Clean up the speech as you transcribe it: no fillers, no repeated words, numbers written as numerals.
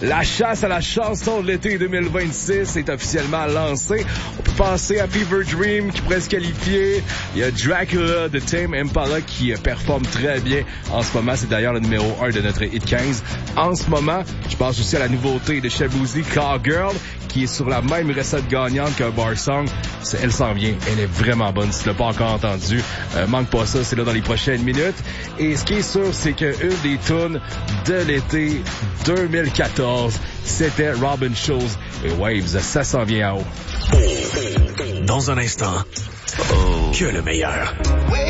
La chasse à la chanson de l'été 2026 est officiellement lancée. On peut penser à Fever Dream qui pourrait se qualifier. Il y a Dracula de Tame Impala qui performe très bien en ce moment. C'est d'ailleurs le numéro 1 de notre Hit 15. En ce moment, je pense aussi à la nouveauté de Shaboozey, Cowgirl, qui est sur la même recette gagnante qu'un bar song. Elle s'en vient. Elle est vraiment bonne. Si tu l'as pas encore entendu, manque pas ça. C'est là dans les prochaines minutes. Et ce qui est sûr, c'est que une des tunes de l'été 2014, c'était Robin Schulz et Waves. Ça s'en vient en haut. Dans un instant, que le meilleur.